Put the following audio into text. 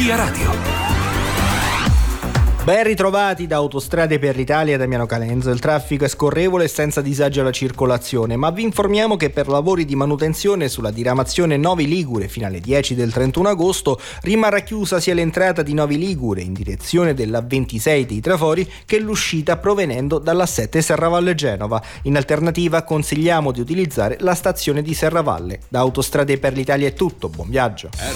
Via Radio. Ben ritrovati da Autostrade per l'Italia, Damiano Calenzo. Il traffico è scorrevole e senza disagio alla circolazione, ma vi informiamo che per lavori di manutenzione sulla diramazione Novi Ligure fino alle 10 del 31 agosto rimarrà chiusa sia l'entrata di Novi Ligure in direzione della 26 dei Trafori che l'uscita provenendo dalla 7 Serravalle Genova. In alternativa consigliamo di utilizzare la stazione di Serravalle. Da Autostrade per l'Italia è tutto, buon viaggio.